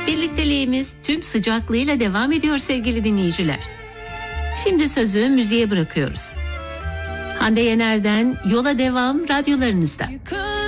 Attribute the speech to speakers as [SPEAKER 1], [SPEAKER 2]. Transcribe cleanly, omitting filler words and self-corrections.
[SPEAKER 1] Birlikteliğimiz tüm sıcaklığıyla devam ediyor sevgili dinleyiciler. Şimdi sözü müziğe bırakıyoruz. Hande Yener'den Yola Devam radyolarınızda.